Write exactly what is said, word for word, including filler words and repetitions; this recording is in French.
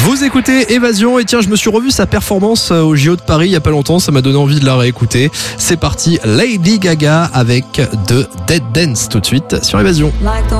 Vous écoutez Évasion et tiens, je me suis revu sa performance au J O de Paris il y a pas longtemps, ça m'a donné envie de la réécouter. C'est parti, Lady Gaga avec The Dead Dance tout de suite sur Évasion.